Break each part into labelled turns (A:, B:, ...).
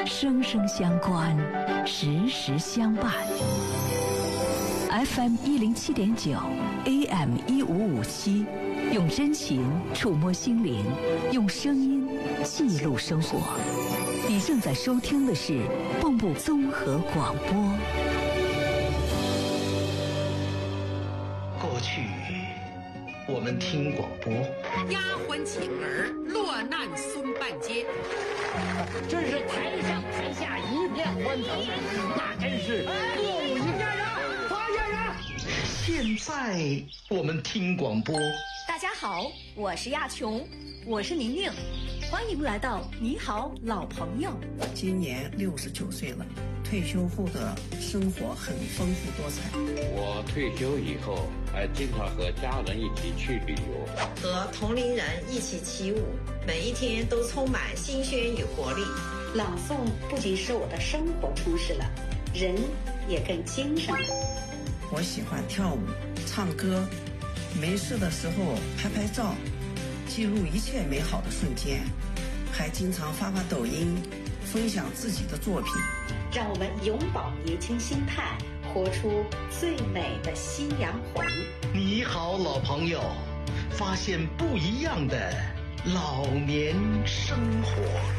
A: 生生相关，时时相伴。FM 107.9 AM 1557，用真情触摸心灵，用声音记录生活。你正在收听的是蚌埠综合广播。
B: 过去我们听广播，
C: 丫鬟请儿落难孙半截，
D: 真是台上台下一片欢腾，那真是歌舞一片人，发现人。
B: 现在我们听广播。
E: 大家好，我是亚琼，我是宁宁，欢迎来到你好老朋友。
F: 今年69岁了，退休后的生活很丰富多彩。
G: 我退休以后还经常和家人一起去旅游，
H: 和同龄人一起起舞，每一天都充满新鲜与活力。
I: 朗诵不仅使我的生活充实了，人也更精神了。
F: 我喜欢跳舞、唱歌，没事的时候拍拍照，记录一切美好的瞬间，还经常发抖音，分享自己的作品。
I: 让我们永葆年轻心态，活出最美的夕阳红。
B: 你好老朋友，发现不一样的老年生活。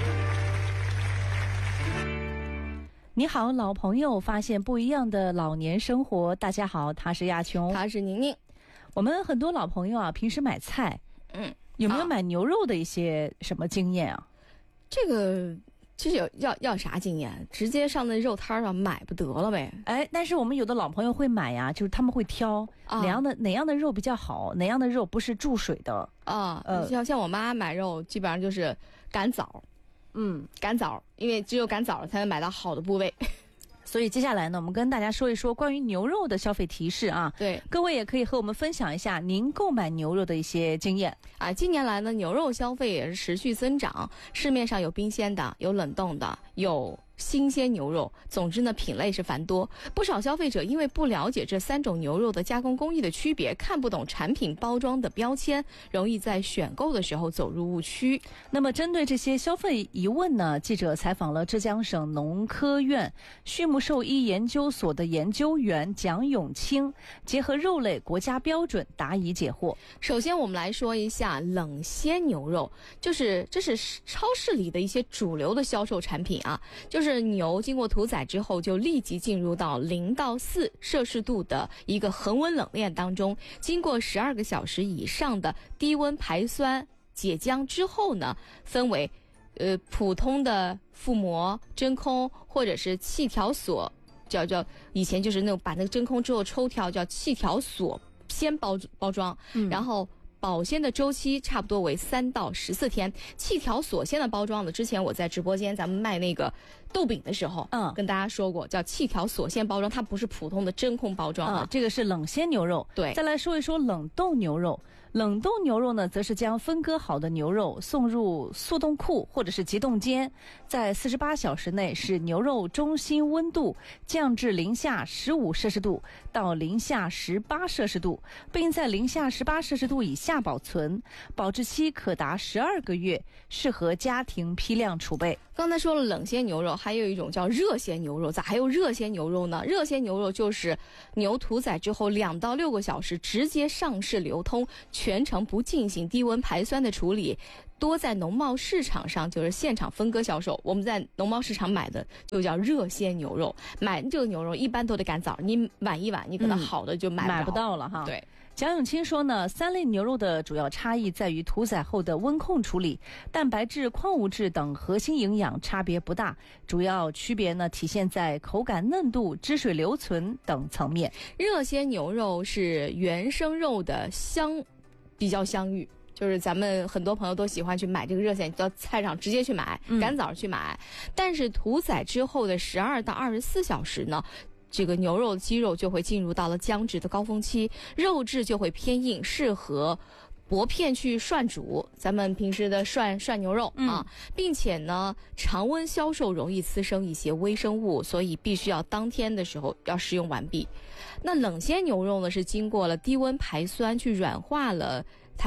J: 你好老朋友，发现不一样的老年生活。大家好，他是亚琼，
K: 他是宁宁。
J: 我们很多老朋友啊，平时买菜，有没有买牛肉的一些什么经验啊？
K: 这个其实要啥经验？直接上那肉摊上买不得了呗。
J: 哎，但是我们有的老朋友会买呀，就是他们会挑哪样的肉比较好，哪样的肉不是注水的
K: 啊。像我妈买肉，基本上就是赶早。赶早，因为只有赶早了才能买到好的部位。
J: 所以接下来呢，我们跟大家说一说关于牛肉的消费提示啊。
K: 对，
J: 各位也可以和我们分享一下您购买牛肉的一些经验
K: 啊。近年来呢，牛肉消费也是持续增长，市面上有冰鲜的，有冷冻的，有新鲜牛肉，总之呢，品类是繁多。不少消费者因为不了解这3种牛肉的加工工艺的区别，看不懂产品包装的标签，容易在选购的时候走入误区。
J: 那么针对这些消费疑问呢，记者采访了浙江省农科院畜牧兽医研究所的研究员蒋永清，结合肉类国家标准答疑解惑。
K: 首先我们来说一下冷鲜牛肉，这是超市里的一些主流的销售产品啊，就是牛经过屠宰之后就立即进入到0到4摄氏度的一个恒温冷链当中，经过12个小时以上的低温排酸解浆之后呢，分为普通的覆膜、真空或者是气条锁，叫以前就是那种把那个真空之后抽条叫气条锁先包装，然后保鲜的周期差不多为3到14天。气条锁鲜的包装呢，之前我在直播间咱们卖那个豆饼的时候，跟大家说过，叫气条锁鲜包装，它不是普通的真空包装啊。
J: 这个是冷鲜牛肉。
K: 对，
J: 再来说一说冷冻牛肉。冷冻牛肉呢，则是将分割好的牛肉送入速冻库或者是急冻间，在48小时内使牛肉中心温度降至零下15摄氏度到零下18摄氏度，并在零下18摄氏度以下保存，保质期可达12个月，适合家庭批量储备。
K: 刚才说了冷鲜牛肉，还有一种叫热鲜牛肉。咋还有热鲜牛肉呢？热鲜牛肉就是牛屠宰之后2到6个小时直接上市流通，全程不进行低温排酸的处理，多在农贸市场上就是现场分割销售。我们在农贸市场买的就叫热鲜牛肉，买这个牛肉一般都得赶早，你晚一晚，你可能好的就买不
J: 到了哈。
K: 对。
J: 蒋永清说呢，3类牛肉的主要差异在于屠宰后的温控处理，蛋白质、矿物质等核心营养差别不大，主要区别呢体现在口感嫩度、汁水留存等层面。
K: 热鲜牛肉是原生肉的比较香芋，就是咱们很多朋友都喜欢去买这个热鲜，到菜场直接去买，赶早去买。但是屠宰之后的12到24小时呢，这个牛肉肌肉就会进入到了僵直的高峰期，肉质就会偏硬，适合薄片去涮煮，咱们平时的涮牛肉啊，并且呢，常温销售容易滋生一些微生物，所以必须要当天的时候要食用完毕。那冷鲜牛肉呢，是经过了低温排酸去软化了它的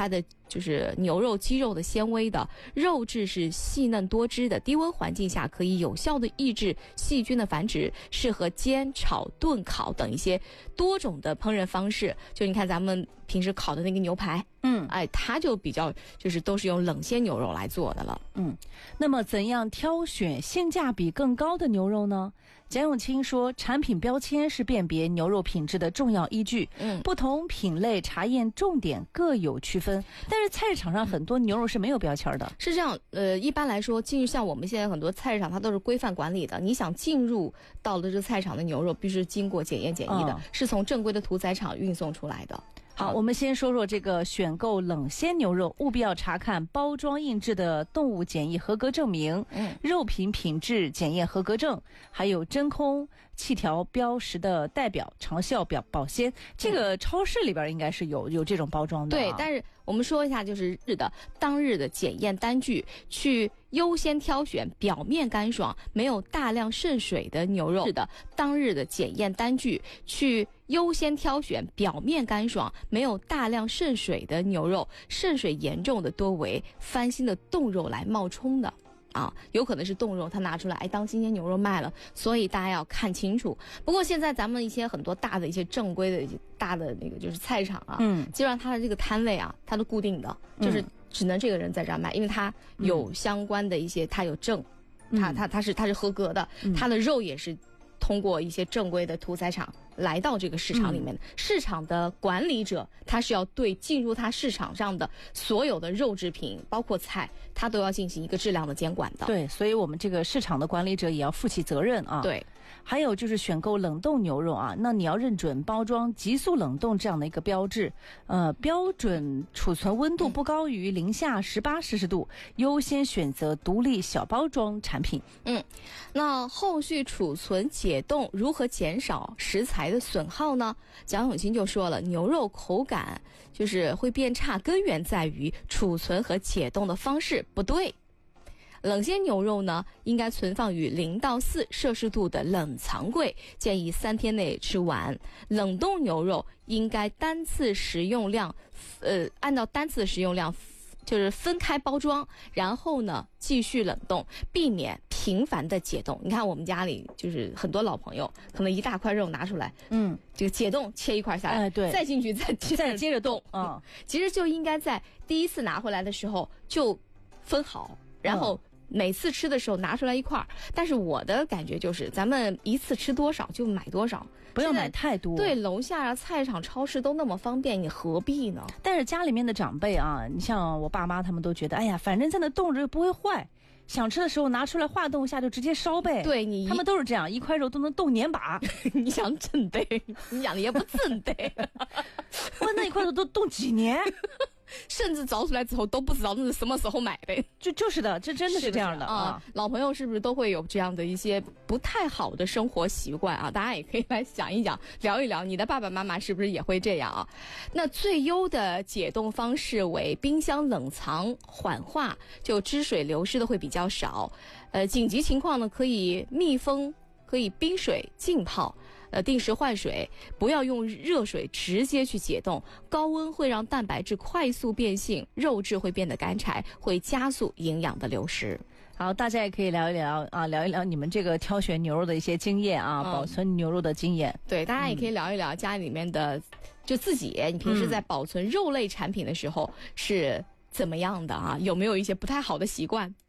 K: 就是牛肉、鸡肉的纤维的，肉质是细嫩多汁的，低温环境下可以有效的抑制细菌的繁殖，适合煎、炒、炖、烤等一些多种的烹饪方式。就你看咱们平时烤的那个牛排，它就比较就是都是用冷鲜牛肉来做的了。
J: 那么怎样挑选性价比更高的牛肉呢？蒋永清说，产品标签是辨别牛肉品质的重要依据。不同品类查验重点各有区分，但是菜市场上很多牛肉是没有标签的。
K: 是这样，一般来说，像我们现在很多菜市场，它都是规范管理的。你想进入到了这个菜场的牛肉，必须经过检验检疫的，是从正规的屠宰场运送出来的。
J: 好，我们先说说这个选购冷鲜牛肉，务必要查看包装印制的动物检疫合格证明、肉品品质检验合格证，还有真空气条标识的代表、长效表保鲜。这个超市里边应该是有这种包装的。
K: 对，但是我们说一下，就是当日的检验单据，去优先挑选表面干爽、没有大量渗水的牛肉。当日的检验单据，去优先挑选表面干爽、没有大量渗水的牛肉，渗水严重的多为翻新的冻肉来冒充的。有可能是冻肉，他拿出来当新鲜牛肉卖了，所以大家要看清楚。不过现在咱们一些很多大的一些正规的大的那个就是菜场啊，基本上它的这个摊位啊，它都固定的，就是只能这个人在这儿卖，因为他有相关的一些，他有证，他是合格的，他的肉也是通过一些正规的屠宰场来到这个市场里面的。市场的管理者，他是要对进入他市场上的所有的肉制品，包括菜，他都要进行一个质量的监管的。
J: 对，所以我们这个市场的管理者也要负起责任啊。
K: 对。
J: 还有就是选购冷冻牛肉啊，那你要认准包装急速冷冻这样的一个标志，标准储存温度不高于零下18摄氏度，优先选择独立小包装产品。
K: 那后续储存解冻如何减少食材的损耗呢？蒋永清就说了，牛肉口感就是会变差，根源在于储存和解冻的方式不对。冷鲜牛肉呢，应该存放于0到4摄氏度的冷藏柜，建议3天内吃完。冷冻牛肉应该单次食用量，按照单次的食用量，就是分开包装，然后呢继续冷冻，避免频繁的解冻。你看我们家里就是很多老朋友，可能一大块肉拿出来，这个解冻切一块下来，
J: 对，
K: 再进去再接着冻
J: 啊。
K: 其实就应该在第一次拿回来的时候就分好，然后每次吃的时候拿出来一块。但是我的感觉就是，咱们一次吃多少就买多少，
J: 不要买太多。
K: 对，楼下菜场、超市都那么方便，你何必呢？
J: 但是家里面的长辈啊，你像我爸妈他们都觉得，哎呀，反正在那冻着又不会坏，想吃的时候拿出来化冻一下就直接烧呗。
K: 对，
J: 他们都是这样，一块肉都能冻年把。
K: 你想真的，你养的也不真的。
J: 我那一块肉都冻几年。
K: 甚至凿出来之后都不知道那是什么时候买的。
J: 就是的，这真的是这样的啊。
K: 老朋友是不是都会有这样的一些不太好的生活习惯啊？大家也可以来想一想，聊一聊，你的爸爸妈妈是不是也会这样啊？那最优的解冻方式为冰箱冷藏缓化，就汁水流失的会比较少。紧急情况呢，可以密封，可以冰水浸泡。定时换水，不要用热水直接去解冻，高温会让蛋白质快速变性，肉质会变得干柴，会加速营养的流失。
J: 好，大家也可以聊一聊啊，聊一聊你们这个挑选牛肉的一些经验啊，保存牛肉的经验。
K: 对，大家也可以聊一聊家里面的，就自己你平时在保存肉类产品的时候是怎么样的啊？有没有一些不太好的习惯？